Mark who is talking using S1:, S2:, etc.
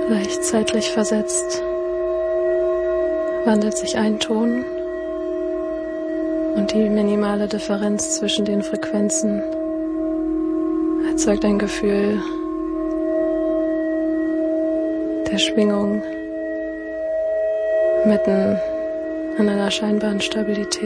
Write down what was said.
S1: Leicht zeitlich versetzt wandelt sich ein Ton und die minimale Differenz zwischen den Frequenzen erzeugt ein Gefühl der Schwingung mitten in einer scheinbaren Stabilität.